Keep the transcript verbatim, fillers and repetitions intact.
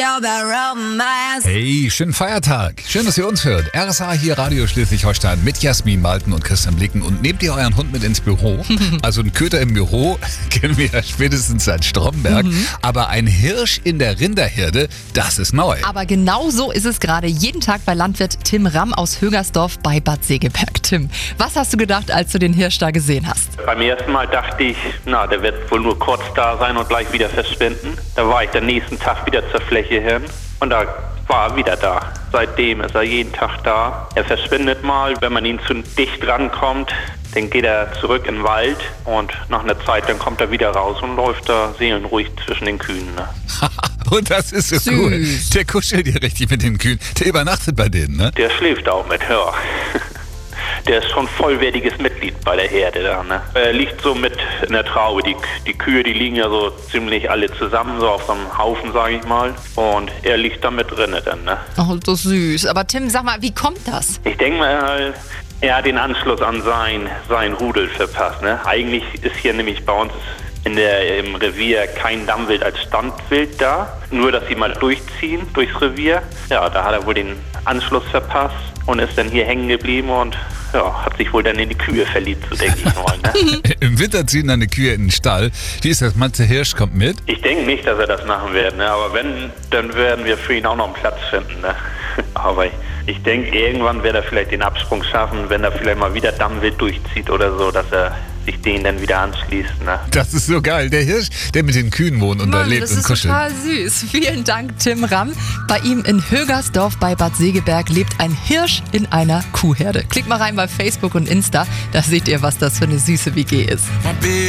Hey, schönen Feiertag. Schön, dass ihr uns hört. R S A hier, Radio Schleswig-Holstein mit Jasmin Malten und Christian Blicken. Und nehmt ihr euren Hund mit ins Büro? Also ein Köter im Büro kennen wir ja spätestens seit Stromberg. Mhm. Aber ein Hirsch in der Rinderherde, das ist neu. Aber genau so ist es gerade jeden Tag bei Landwirt Tim Ramm aus Högersdorf bei Bad Segeberg. Tim, was hast du gedacht, als du den Hirsch da gesehen hast? Beim ersten Mal dachte ich, na, der wird wohl nur kurz da sein und gleich wieder verschwinden. Da war ich den nächsten Tag wieder zur Fläche hin und da war er wieder da. Seitdem ist er jeden Tag da. Er verschwindet mal, wenn man ihn zu dicht rankommt, dann geht er zurück in den Wald und nach einer Zeit, dann kommt er wieder raus und läuft da seelenruhig zwischen den Kühen. Ne? Und das ist so Süß. Cool. Der kuschelt hier richtig mit den Kühen. Der übernachtet bei denen, ne? Der schläft auch mit, ja. Der ist schon vollwertiges Mitglied bei der Herde da, ne? Er liegt so mit in der Traube. Die, die Kühe, die liegen ja so ziemlich alle zusammen, so auf so einem Haufen, sage ich mal. Und er liegt da mit drinne dann, ne? Oh, so süß. Aber Tim, sag mal, wie kommt das? Ich denke mal, er hat den Anschluss an sein, sein Rudel verpasst, ne? Eigentlich ist hier nämlich bei uns in der, im Revier kein Dammwild als Standwild da. Nur, dass sie mal durchziehen durchs Revier. Ja, da hat er wohl den Anschluss verpasst und ist dann hier hängen geblieben und ja, hat sich wohl dann in die Kühe verliebt, so denke ich mal. Ne? Im Winter ziehen dann die Kühe in den Stall. Wie ist das? Meinst du, der Hirsch kommt mit? Ich denke nicht, dass er das machen wird, ne? Aber wenn, dann werden wir für ihn auch noch einen Platz finden. Ne? Aber ich, ich denke, irgendwann wird er vielleicht den Absprung schaffen, wenn er vielleicht mal wieder Dammwild durchzieht oder so, dass er sich den dann wieder anschließt. Ne? Das ist so geil. Der Hirsch, der mit den Kühen wohnt und Mann, da lebt das und ist kuschelt. total süß. Vielen Dank, Tim Ramm. Bei ihm in Högersdorf bei Bad Segeberg lebt ein Hirsch in einer Kuhherde. Klickt mal rein bei Facebook und Insta, da seht ihr, was das für eine süße W G ist.